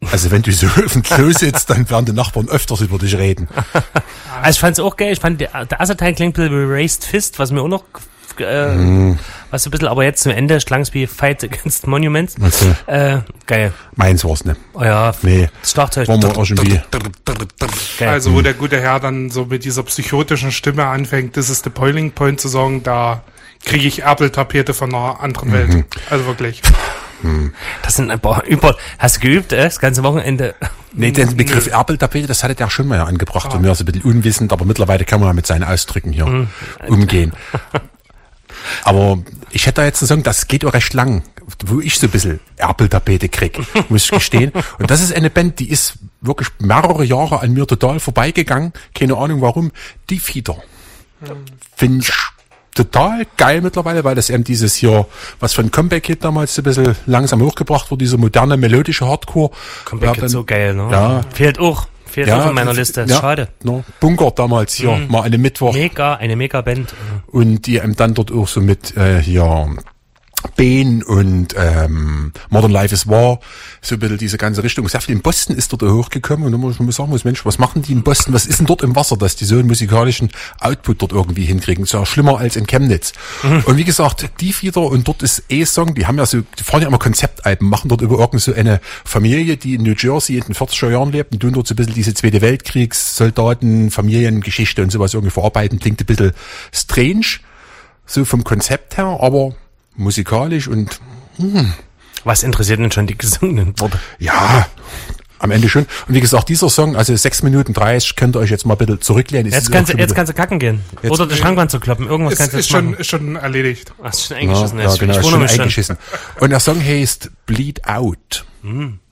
Also wenn du so auf dem Klo sitzt, dann werden die Nachbarn öfters über dich reden. Also ich fand's auch geil. Ich fand, der erste Teil klingt ein bisschen wie Raised Fist, was mir auch noch, was ein bisschen, aber jetzt zum Ende klang's wie Fight Against Monuments. Okay. Geil. Meins war's nicht. Oh ja, Nee. das Schlagzeug. War mir auch schon wie. Geil. Also wo der gute Herr dann so mit dieser psychotischen Stimme anfängt, das ist the boiling point zu sagen, da kriege ich Erpeltapete von einer anderen Welt. Also wirklich. Das sind ein paar hast du geübt, das ganze Wochenende? Nee, den Begriff Erpeltapete, das hatte der schon mal angebracht. Und mir ist ein bisschen unwissend, aber mittlerweile kann man ja mit seinen Ausdrücken hier umgehen. Aber ich hätte da jetzt zu sagen, das geht auch recht lang, wo ich so ein bisschen Erpeltapete krieg, muss ich gestehen. Und das ist eine Band, die ist wirklich mehrere Jahre an mir total vorbeigegangen. Keine Ahnung warum. Die Fieder. Finde ich total geil mittlerweile, weil das eben dieses hier, was von Comeback Kid damals so ein bisschen langsam hochgebracht wurde, diese moderne, melodische Hardcore. Comeback Kid so geil, ne? Ja. Fehlt auch in meiner Liste. Ja, Schade. No, Bunker damals hier, mal eine Mittwoch. Eine mega Band. Und die dann dort auch so mit hier Bane und Modern Life is War, so ein bisschen diese ganze Richtung. Sehr viel in Boston ist dort hochgekommen und dann muss man sagen, Mensch, was machen die in Boston? Was ist denn dort im Wasser, dass die so einen musikalischen Output dort irgendwie hinkriegen? Ist ja schlimmer als in Chemnitz. Und wie gesagt, die wieder, und dort ist Song, die fahren ja immer Konzeptalben, machen dort über irgend so eine Familie, die in New Jersey in den 40er Jahren lebt und tun dort so ein bisschen diese Zweite Weltkriegs-Soldaten, Familiengeschichte und sowas irgendwie verarbeiten. Klingt ein bisschen strange, so vom Konzept her, aber musikalisch und Was interessiert denn schon die gesungenen Worte? ja, am Ende schon. Und wie gesagt, dieser Song, also 6 Minuten 30, könnt ihr euch jetzt mal bitte zurücklehnen. Jetzt kannst du kacken gehen. Oder die Schrankwand zu kloppen. Irgendwas kannst du jetzt machen. Ist schon erledigt. Hast du schon eingeschissen? Ja, genau, ist schon eingeschissen. Und der Song heißt Bleed Out.